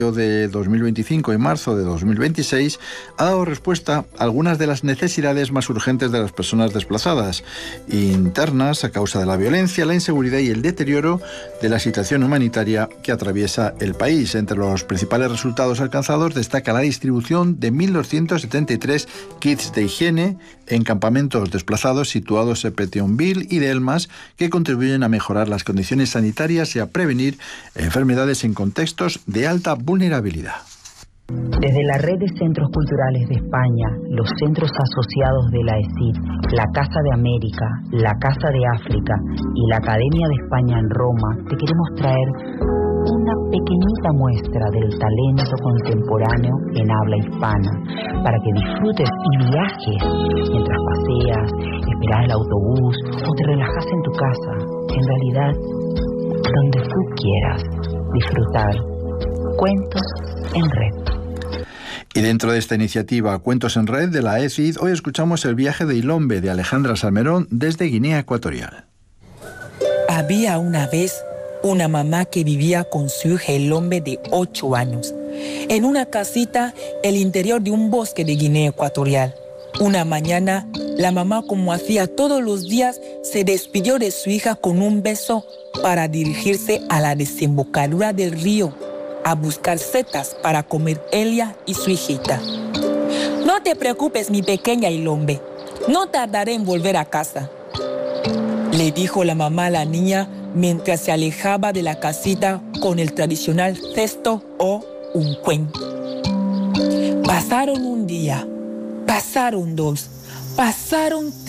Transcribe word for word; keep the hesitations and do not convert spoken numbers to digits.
de dos mil veinticinco y marzo de dos mil veintiséis ha dado respuesta a algunas de las necesidades más urgentes de las personas desplazadas internas a causa de la violencia, la inseguridad y el deterioro de la situación humanitaria que atraviesa el país. Entre los principales resultados alcanzados destaca la distribución de mil doscientos setenta y tres kits de higiene en campamentos desplazados situados en Petionville y Delmas, que contribuyen a mejorar las condiciones sanitarias y a prevenir enfermedades en contextos de alta vulnerabilidad. Desde la Red de Centros Culturales de España, los centros asociados de la E S I D, la Casa de América, la Casa de África y la Academia de España en Roma, te queremos traer una pequeñita muestra del talento contemporáneo en habla hispana, para que disfrutes y viajes mientras paseas, esperas el autobús o te relajas en tu casa. En realidad, donde tú quieras disfrutar Cuentos en Red. Y dentro de esta iniciativa Cuentos en Red de la E S I D, hoy escuchamos el viaje de Ilombe de Alejandra Salmerón desde Guinea Ecuatorial. Había una vez una mamá que vivía con su hija Ilombe de ocho años en una casita en el interior de un bosque de Guinea Ecuatorial. Una mañana, la mamá, como hacía todos los días, se despidió de su hija con un beso para dirigirse a la desembocadura del río a buscar setas para comer ella y su hijita. No te preocupes, mi pequeña Ilombe, no tardaré en volver a casa, le dijo la mamá a la niña mientras se alejaba de la casita con el tradicional cesto o un cuento. Pasaron un día, pasaron dos, pasaron tres.